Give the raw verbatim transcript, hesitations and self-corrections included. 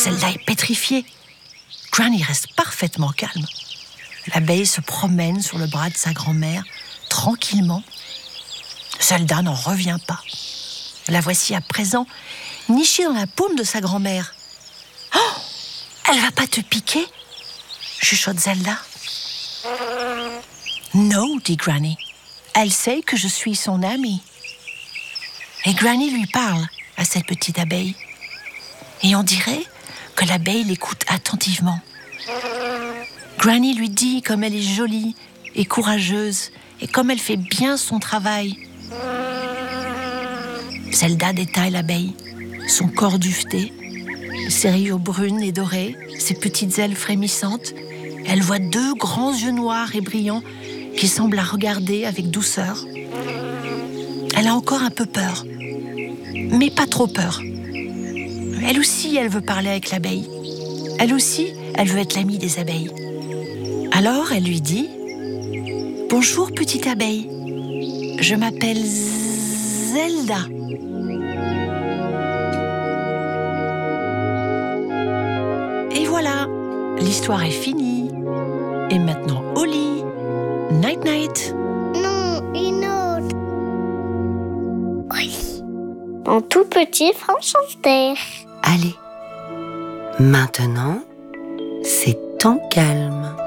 Zelda est pétrifiée. Granny reste parfaitement calme. L'abeille se promène sur le bras de sa grand-mère, tranquillement. Zelda n'en revient pas. La voici à présent, nichée dans la paume de sa grand-mère. « Oh, elle va pas te piquer ?» chuchote Zelda. « Non, dit Granny. Elle sait que je suis son amie. » Et Granny lui parle à cette petite abeille. Et on dirait que l'abeille l'écoute attentivement. Granny lui dit comme elle est jolie et courageuse et comme elle fait bien son travail. Zelda détaille l'abeille, son corps duveté, ses rayures brunes et dorées, ses petites ailes frémissantes. Elle voit deux grands yeux noirs et brillants qui semblent la regarder avec douceur. Elle a encore un peu peur, mais pas trop peur. Elle aussi, elle veut parler avec l'abeille. Elle aussi, elle veut être l'amie des abeilles. Alors, elle lui dit « Bonjour, petite abeille. Je m'appelle Zelda. » Et voilà, l'histoire est finie. Et maintenant, au lit. Night night. Non, une autre. Oui. En tout petit Franchanterre. Allez, maintenant, c'est temps calme.